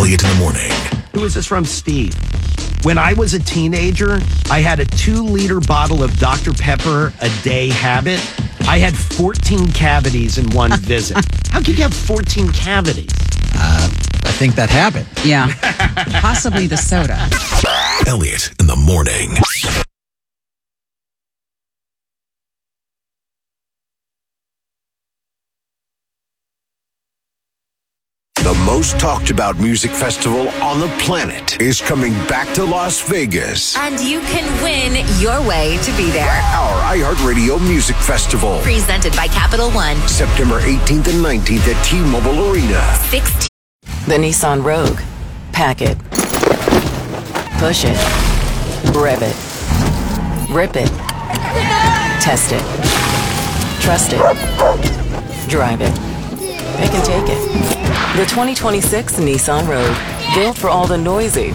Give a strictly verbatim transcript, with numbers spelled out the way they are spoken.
Elliott in the morning. Who is this from? Steve. When I was a teenager, I had a two-liter bottle of Doctor Pepper a day habit. I had fourteen cavities in one visit. How could you have fourteen cavities? Uh, I think that happened. Yeah. Possibly the soda. Elliott in the morning. The most talked about music festival on the planet is coming back to Las Vegas. And you can win your way to be there. Our iHeartRadio Music Festival. Presented by Capital One. September eighteenth and nineteenth at T-Mobile Arena. sixteen The Nissan Rogue. Pack it. Push it. Rev it. Rip it. Test it. Trust it. Drive it. Pick and take it. The twenty twenty-six Nissan Rogue. Built for all the noisy,